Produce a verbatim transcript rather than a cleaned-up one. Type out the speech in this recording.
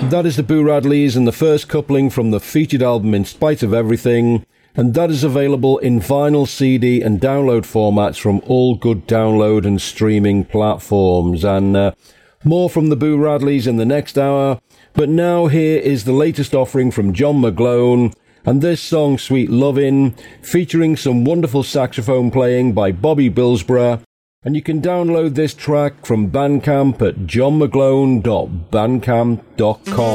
That is the Boo Radleys and the first coupling from the featured album In Spite of Everything, and that is available in vinyl, C D and download formats from all good download and streaming platforms. And uh, more from the Boo Radleys in the next hour, but now here is the latest offering from John McGlone, and this song Sweet Lovin', featuring some wonderful saxophone playing by Bobby Billsborough. And you can download this track from Bandcamp at john mcglone dot bandcamp dot com.